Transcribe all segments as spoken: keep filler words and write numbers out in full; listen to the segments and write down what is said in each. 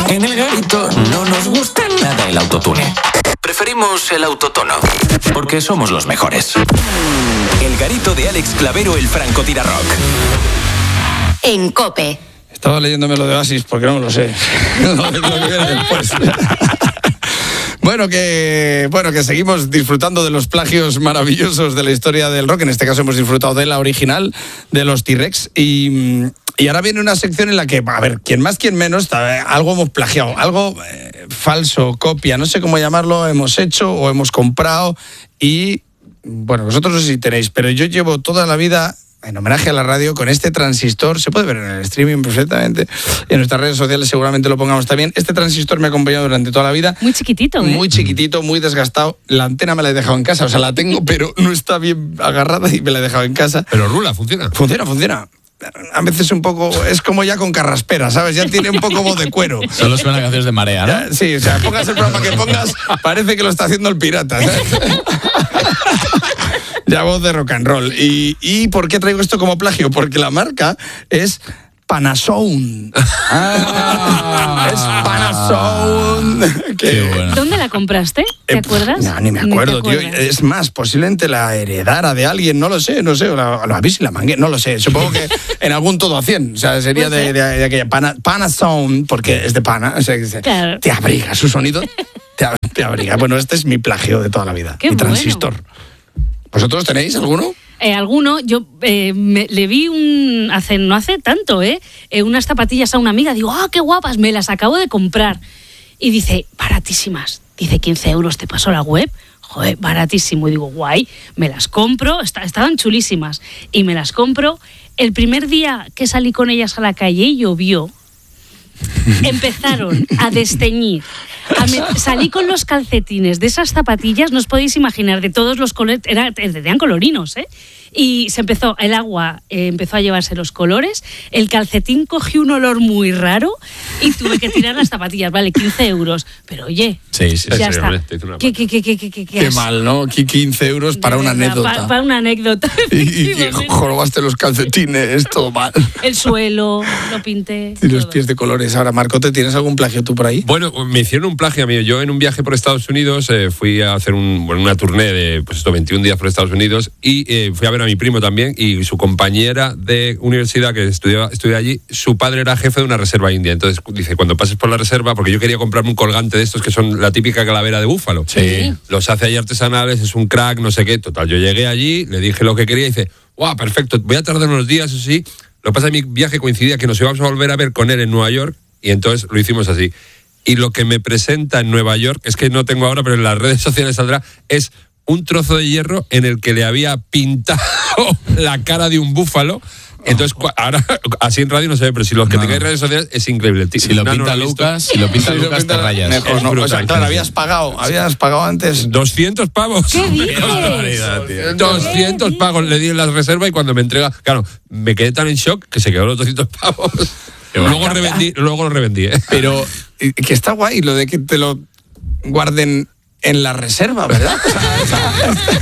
En El Garito no nos gusta nada el autotune. Preferimos el autotono, porque somos los mejores. El Garito de Alex Clavero, el francotirarrock. En COPE. Estaba leyéndome lo de Oasis porque no me lo sé. Lo que viene después. Bueno que, bueno, que seguimos disfrutando de los plagios maravillosos de la historia del rock. En este caso hemos disfrutado de la original, de los T-Rex. Y, y ahora viene una sección en la que, a ver, quien más, quien menos, algo hemos plagiado, algo eh, falso, copia, no sé cómo llamarlo, hemos hecho o hemos comprado. Y, bueno, vosotros no sé si tenéis, pero yo llevo toda la vida, en homenaje a la radio, con este transistor. Se puede ver en el streaming perfectamente. En nuestras redes sociales seguramente lo pongamos también. Este transistor me ha acompañado durante toda la vida. Muy chiquitito, ¿eh? Muy chiquitito, muy desgastado. La antena me la he dejado en casa. O sea, la tengo, pero no está bien agarrada y me la he dejado en casa. Pero rula, funciona. Funciona, funciona. A veces un poco, es como ya con carraspera, ¿sabes? Ya tiene un poco voz de cuero. Solo suena canciones de Marea, ¿no? Ya, sí, o sea, pongas el programa que pongas, parece que lo está haciendo el pirata, ¿sabes? Ya voz de rock and roll. ¿Y, ¿Y por qué traigo esto como plagio? Porque la marca es Panasound. Ah, es Panasound. Qué bueno. ¿Dónde la compraste? ¿Te Eh, acuerdas? No, ni me acuerdo, tío. Es más, posiblemente la heredara de alguien, no lo sé, no sé. La, la avis y la mangué, no lo sé. Supongo que en algún todo a cien. O sea, sería de, de, de aquella Pana, Panasound, porque es de pana. O sea, que se, Claro. te abriga su sonido. Te, te abriga. Bueno, este es mi plagio de toda la vida. Qué mi bueno. transistor. ¿Vosotros tenéis alguno? Eh, alguno, yo eh, me, le vi un hace no hace tanto, ¿eh? eh unas zapatillas a una amiga, digo, ¡ah, qué guapas! Me las acabo de comprar. Y dice, baratísimas. Dice, quince euros, te pasó la web. Joder, baratísimo. Y digo, guay, me las compro, está, estaban chulísimas. Y me las compro. El primer día que salí con ellas a la calle y llovió, empezaron a desteñir. A me, salí con los calcetines de esas zapatillas, no os podéis imaginar, de todos los colores, era, eran colorinos, ¿eh? Y se empezó, el agua eh, empezó a llevarse los colores, el calcetín cogió un olor muy raro y tuve que tirar las zapatillas, vale, quince euros, pero oye, Sí, sí, ya sí, está. hombre, te hice una ¿Qué, qué, qué, qué, qué, qué, Qué mal, ¿no? quince euros para De una verdad, anécdota. pa- para una anécdota. Y, y, y jorobaste los calcetines, todo mal. El suelo, lo pinté. Y los todo. pies de colores. Ahora, Marcote, ¿tienes algún plagio tú por ahí? Bueno, me hicieron un plagio a mí. Yo en un viaje por Estados Unidos eh, fui a hacer un, bueno, una tournée de pues esto, veintiún días por Estados Unidos y eh, fui a ver a mi primo también y su compañera de universidad que estudiaba, estudia allí, su padre era jefe de una reserva india. Entonces dice, cuando pases por la reserva, porque yo quería comprarme un colgante de estos que son la típica calavera de búfalo. Sí. Los hace ahí artesanales, es un crack, no sé qué. Total, yo llegué allí, le dije lo que quería y dice, guau, perfecto, voy a tardar unos días, eso sí. Lo que pasa es que mi viaje coincidía que nos íbamos a volver a ver con él en Nueva York y entonces lo hicimos así. Y lo que me presenta en Nueva York, es que no tengo ahora, pero en las redes sociales saldrá, es un trozo de hierro en el que le había pintado la cara de un búfalo. Entonces, ahora, así en radio no se ve, pero si los que No. tengáis redes sociales es increíble. Si lo No, no pinta lo he visto. Lucas, si lo pinta Sí, lo Lucas, pinta te rayas. mejor, Es ¿no? brutal, O sea, claro, sí. habías pagado, habías pagado antes. doscientos pavos. ¿Qué dices? doscientos pagos le di en la reserva y cuando me entrega, claro, me quedé tan en shock que se quedó los doscientos pavos. Luego revendí, luego lo revendí, ¿eh? Pero eh, que está guay lo de que te lo guarden en la reserva, ¿verdad? O sea, o sea,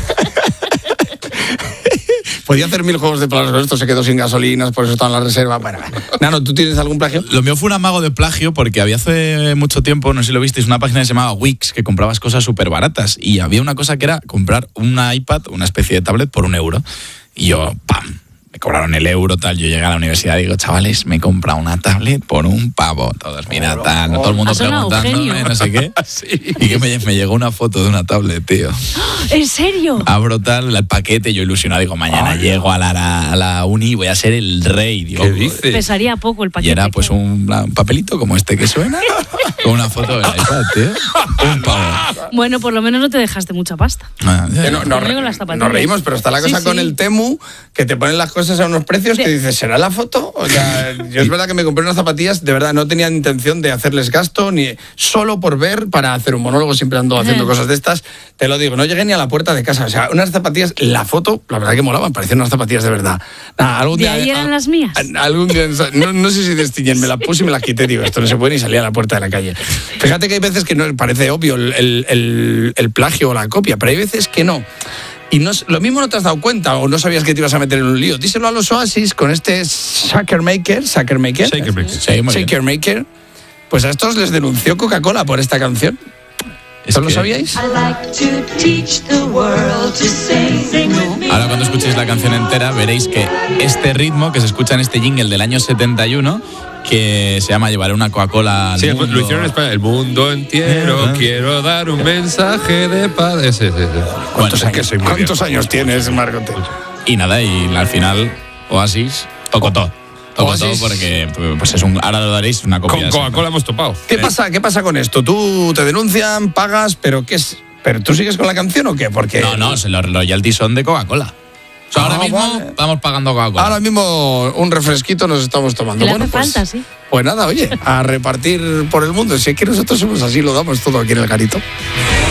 podía hacer mil juegos de palabras, pero esto se quedó sin gasolinas, por eso estaba en la reserva. Bueno, Nano, ¿tú tienes algún plagio? Lo mío fue un amago de plagio porque había hace mucho tiempo, no sé si lo visteis, una página que se llamaba Wix que comprabas cosas súper baratas y había una cosa que era comprar una iPad, una especie de tablet por un euro. Y yo, ¡pam! Me cobraron el euro, tal. Yo llegué a la universidad y digo, chavales, me he comprado una tablet por un pavo. Todos, mira, tal. Todo el mundo Ha sonado preguntándome, genio. no sé qué. Y que me, me llegó una foto de una tablet, tío. ¿En serio? Abro tal, el paquete, yo ilusionado, digo, mañana llego a la, a la uni y voy a ser el rey. Digo, ¿Qué dices? Pesaría poco el paquete. y era pues un, un papelito como este que suena, con una foto de la iPad, tío. Un pavo. Bueno, por lo menos no te dejaste mucha pasta. Ah, Que no, no, Conmigo las zapatillas. nos reímos, pero está la cosa Sí, con sí. el Temu, que te ponen las cosas a unos precios que De- dices, ¿será la foto? O sea, yo es verdad que me compré unas zapatillas, de verdad, no tenía intención de hacerles gasto, ni solo por ver, para hacer un monólogo, siempre ando haciendo Ajá. cosas de estas. Te lo digo, no llegué ni a la puerta de casa. O sea, unas zapatillas, la foto, la verdad que molaban, parecían unas zapatillas de verdad. Nada, algún ¿De día, ahí eran a- las mías? a- Algún día, no, no sé si destiñen, me la puse y me la quité, digo, esto no se puede ni salir a la puerta de la calle. Fíjate que hay veces que no parece obvio el, el, el, el plagio o la copia, pero hay veces que no. Y no, lo mismo no te has dado cuenta o no sabías que te ibas a meter en un lío. Díselo a los Oasis con este Shaker Maker, Shaker Maker, Shaker Maker. Sí, muy bien. Shaker Maker. Pues a estos les denunció Coca-Cola por esta canción. ¿Eso lo sabíais? Ahora cuando escuchéis la canción entera veréis que este ritmo que se escucha en este jingle del año setenta y uno, que se llama Llevaré una Coca-Cola al Sí, mundo. lo hicieron en España. El mundo entero, Eh, quiero dar un mensaje de paz. Ese, ese, ese. ¿Cuántos, Bueno, es que soy muy ¿cuántos viejo. años tienes, Margote? Y nada, y al final Oasis tocó todo. Tocó todo Oasis. porque pues es un, ahora lo daréis una copia. Con de esa. Coca-Cola hemos topado. ¿Qué pasa, ¿Qué pasa con esto? ¿Tú te denuncian, pagas, pero qué es? ¿Pero tú sigues con la canción o qué? Porque No, no, se los royalties son de Coca-Cola. O sea, Ah, ahora mismo vale. vamos pagando Coca-Cola. ahora mismo un refresquito nos estamos tomando. Que le Bueno, hace pues, falta, sí. pues nada, oye, a repartir por el mundo. Si es que nosotros somos así, lo damos todo aquí en el Garito.